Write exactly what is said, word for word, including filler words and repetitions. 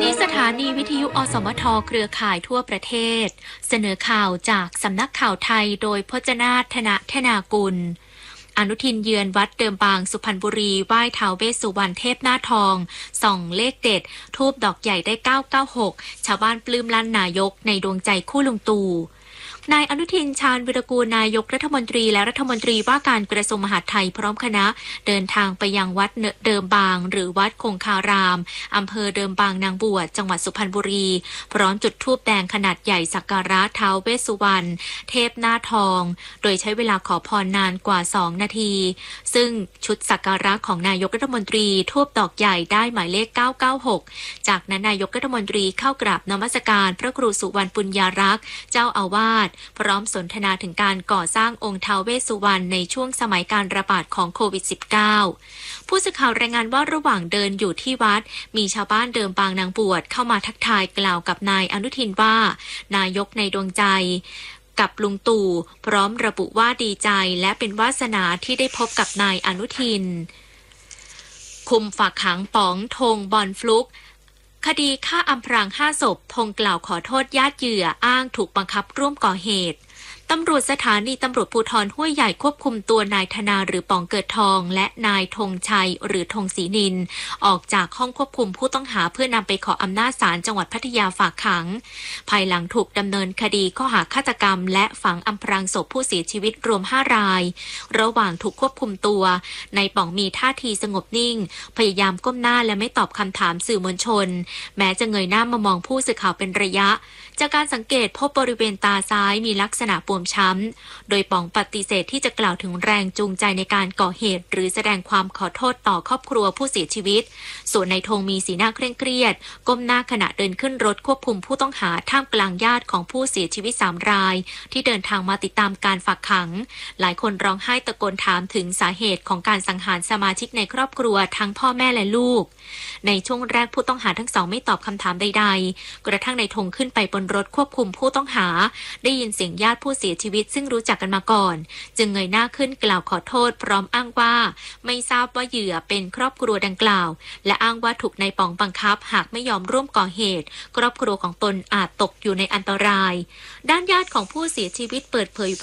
นี้สถานีวิทยุอสมทเครือข่ายทั่วประเทศเสนอข่าวจากสำนักข่าวไทยโดยพจนาถธนธนากุลอนุทินเยือนวัดเดิมบางสุพรรณบุรีไหว้ท้าวเวสสุวรรณเทพหน้าทองส่องเลขเด็ดทูบดอกใหญ่ได้เก้าเก้าหกชาวบ้านปลื้มลั่นนายกในดวงใจคู่ลุงตู่นายอนุทินชาญวิรากูลนายกรัฐมนตรีและรัฐมนตรีว่าการกระทรวงมหาดไทยพร้อมคณะเดินทางไปยังวัดเดิมบางหรือวัดคงคารามอำเภอเดิมบางนางบวชจังหวัดสุพรรณบุรีพร้อมจุดธูปแดงขนาดใหญ่สักการะท้าวเวสสุวรรณเทพหน้าทองโดยใช้เวลาขอพรนานกว่าสองนาทีซึ่งชุดสักการะของนายกรัฐมนตรีธูปดอกใหญ่ได้หมายเลขเก้าเก้าหกจากนั้นนายกรัฐมนตรีเข้ากราบนมัสการพระครูสุวรรณปุญญารักษ์เจ้าอาวาสพร้อมสนทนาถึงการก่อสร้างองค์ท้าวเวสสุวรรณในช่วงสมัยการระบาดของโควิด สิบเก้า ผู้สื่อข่าวรายงานว่าระหว่างเดินอยู่ที่วัดมีชาวบ้านเดิมบางนางบวชเข้ามาทักทายกล่าวกับนายอนุทินว่านายกในดวงใจกับลุงตู่พร้อมระบุว่าดีใจและเป็นวาสนาที่ได้พบกับนายอนุทินคุมฝากขังป๋องธงบอลฟลุกคดีฆ่าอำพรางห้าศพธงกล่าวขอโทษญาติเหยื่ออ้างถูกบังคับร่วมก่อเหตุตำรวจสถานีตำรวจภูธรห้วยใหญ่ควบคุมตัวนายธนาหรือป๋องเกิดทองและนายธงชัยหรือธงศรีนินออกจากห้องควบคุมผู้ต้องหาเพื่อนำไปขออำนาจศาลจังหวัดพัทยาฝากขังภายหลังถูกดำเนินคดีข้อหาฆาตกรรมและฝังอำพรางศพผู้เสียชีวิตรวมห้ารายระหว่างถูกควบคุมตัวนายป๋องมีท่าทีสงบนิ่งพยายามก้มหน้าและไม่ตอบคำถามสื่อมวลชนแม้จะเงยหน้ามามองผู้สื่อข่าวเป็นระยะจากการสังเกตพบบริเวณตาซ้ายมีลักษณะบวมช้ำโดยป๋องปฏิเสธที่จะกล่าวถึงแรงจูงใจในการก่อเหตุหรือแสดงความขอโทษต่อครอบครัวผู้เสียชีวิตส่วนนายธงมีสีหน้าเคร่งเครียดก้มหน้าขณะเดินขึ้นรถควบคุมผู้ต้องหาท่ามกลางญาติของผู้เสียชีวิตสามรายที่เดินทางมาติดตามการฝากขังหลายคนร้องไห้ตะโกนถามถึงสาเหตุของการสังหารสมาชิกในครอบครัวทั้งพ่อแม่และลูกในช่วงแรกผู้ต้องหาทั้งสองไม่ตอบคำถามใดๆกระทั่งนายธงขึ้นไปบนรถควบคุมผู้ต้องหาได้ยินเสียงญาติผู้เสียชีวิตซึ่งรู้จักกันมาก่อนจึงเงยหน้าขึ้นกล่าวขอโทษพร้อมอ้างว่าไม่ทราบว่าเหยื่อเป็นครอบครัวดังกล่าวและอ้างว่าถูกนายป๋องบังคับหากไม่ยอมร่วมก่อเหตุครอบครัวของตนอาจตกอยู่ในอันตรายด้านญาติของผู้เสียชีวิตเปิดเผย